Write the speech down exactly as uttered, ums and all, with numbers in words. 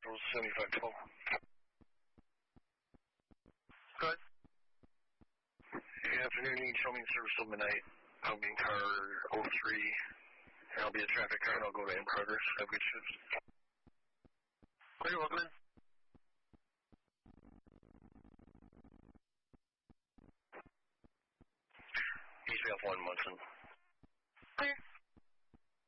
seventy-five twelve. Go ahead. Good afternoon. You can show me the service till midnight. I'll be in car oh three. And I'll be a traffic car, and I'll go to in progress. Have good shifts. You're welcome in. East F one, Munson. Clear.